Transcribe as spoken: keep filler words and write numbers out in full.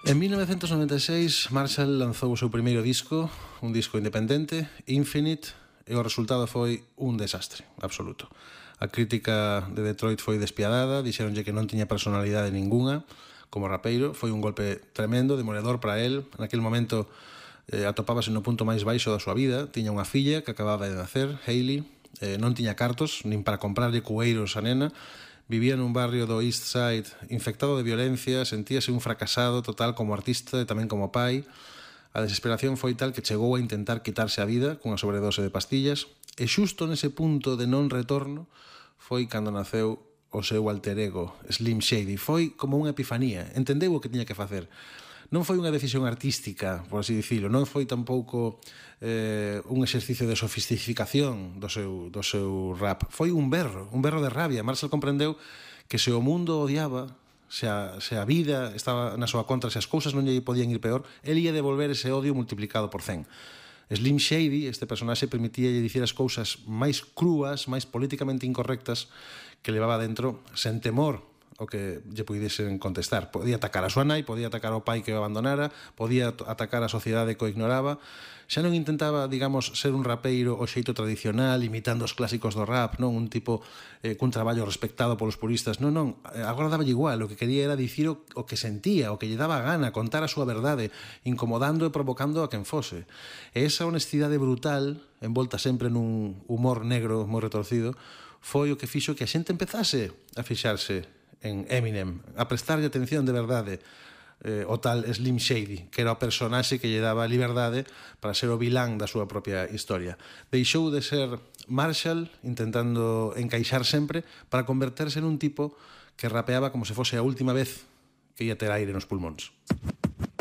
En mil novecientos noventa e seis, Marshall lanzou o seu primeiro disco, un disco independente, Infinite, e o resultado foi un desastre absoluto. A crítica de Detroit foi despiadada, dixeronlle que non tiña personalidade ninguna como rapeiro, foi un golpe tremendo, demoledor para el. Naquele momento eh, atopábase no punto máis baixo da súa vida, tiña unha filla que acababa de nacer, Hailey, eh, non tiña cartos, nin para comprarlle cueiros a nena, vivía nun barrio do East Side infectado de violencia, sentíase un fracasado total como artista e tamén como pai. A desesperación foi tal que chegou a intentar quitarse a vida cunha sobredose de pastillas e xusto nese punto de non retorno foi cando naceu o seu alter ego, Slim Shady. Foi como unha epifanía, entendeu o que tiña que facer. Non foi unha decisión artística, por así dicilo, non foi tampouco eh, un exercicio de sofisticación do seu, do seu rap. Foi un berro, un berro de rabia. Marshall comprendeu que se o mundo odiaba, se a, se a vida estaba na súa contra, se as cousas non lle podían ir peor, el ia devolver ese odio multiplicado por cen. Slim Shady, este personaxe, permitía dicir as cousas máis crúas, máis políticamente incorrectas que levaba dentro, sen temor o que lle puidesen contestar. Podía atacar a súa nai, podía atacar ao pai que o abandonara, podía atacar a sociedade que o ignoraba. Xa non intentaba, digamos, ser un rapeiro o xeito tradicional, imitando os clásicos do rap, non un tipo eh, cun traballo respectado polos puristas. Non, non, agora daba igual, o que quería era dicir o, o que sentía, o que lle daba gana, contar a súa verdade, incomodando e provocando a quen fose. E esa honestidade brutal, envolta sempre nun humor negro moi retorcido, foi o que fixo que a xente empezase a fixarse en Eminem, a prestarlle atención de verdade eh, o tal Slim Shady, que era o personaxe que lle daba liberdade para ser o vilán da súa propia historia. Deixou de ser Marshall, intentando encaixar sempre, para converterse en un tipo que rapeaba como se fose a última vez que ia ter aire nos pulmóns.